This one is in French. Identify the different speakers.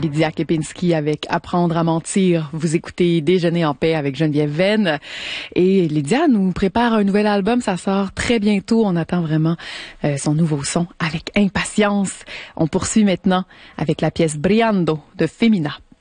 Speaker 1: Lydia Kepinski avec Apprendre à mentir. Vous écoutez Déjeuner en paix avec Geneviève Venn. Et Lydia nous prépare un nouvel album. Ça sort très bientôt. On attend vraiment son nouveau son avec impatience. On poursuit maintenant avec la pièce Briando de Femina.